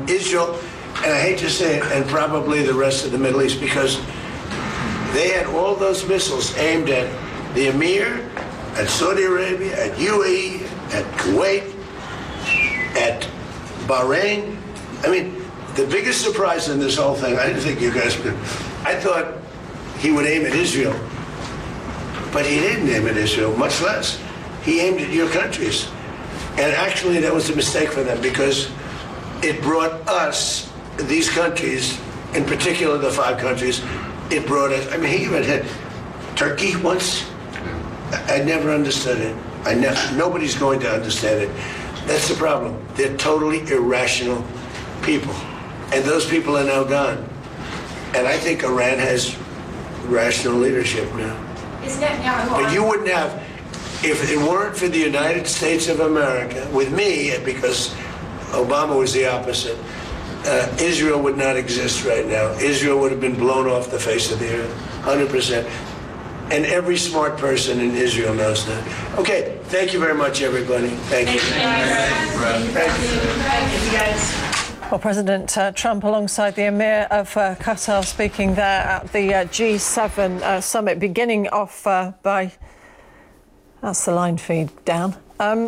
Israel, and I hate to say it, and probably the rest of the Middle East, because they had all those missiles aimed at the Emir, at Saudi Arabia, at UAE, at Kuwait, at Bahrain. I mean, the biggest surprise in this whole thing, I didn't think you guys would, I thought he would aim at Israel, but he didn't aim at Israel, much less. He aimed at your countries. And actually, that was a mistake for them, because it brought us, these countries, in particular the 5 countries, it brought us, I mean, he even had Turkey once. I never understood it. Nobody's going to understand it. That's the problem. They're totally irrational people. And those people are now gone. And I think Iran has rational leadership now. But you wouldn't have, if it weren't for the United States of America, with me, because Obama was the opposite, Israel would not exist right now. Israel would have been blown off the face of the earth, 100%. And every smart person in Israel knows that. Okay, thank you very much, everybody. Thank you. Thank you, guys. Well, President Trump, alongside the Emir of Qatar, speaking there at the G7 summit, beginning off by... That's the line feed down.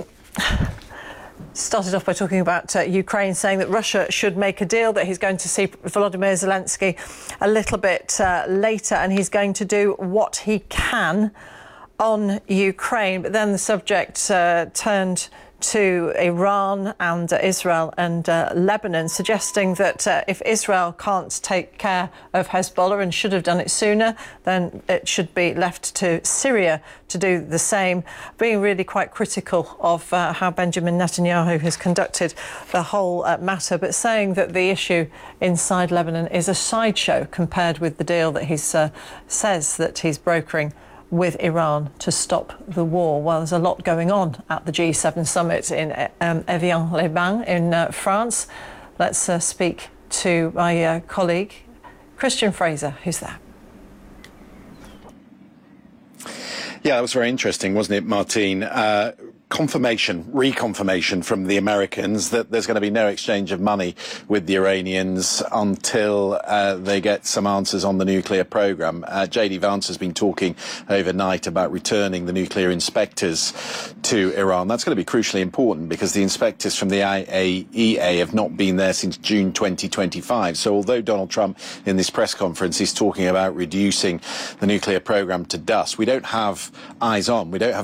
Started off by talking about Ukraine, saying that Russia should make a deal, that he's going to see Volodymyr Zelensky a little bit later, and he's going to do what he can on Ukraine. But then the subject turned to Iran and Israel and Lebanon, suggesting that if Israel can't take care of Hezbollah and should have done it sooner, then it should be left to Syria to do the same, being really quite critical of how Benjamin Netanyahu has conducted the whole matter, but saying that the issue inside Lebanon is a sideshow compared with the deal that he says that he's brokering with Iran to stop the war. Well, there's a lot going on at the G7 summit in Evian-les-Bains in France. Let's speak to my colleague, Christian Fraser, who's there. Yeah, that was very interesting, wasn't it, Martine? Reconfirmation from the Americans that there's going to be no exchange of money with the Iranians until they get some answers on the nuclear program. J.D. Vance has been talking overnight about returning the nuclear inspectors to Iran. That's going to be crucially important because the inspectors from the IAEA have not been there since June 2025. So although Donald Trump in this press conference is talking about reducing the nuclear program to dust, we don't have eyes on. We don't have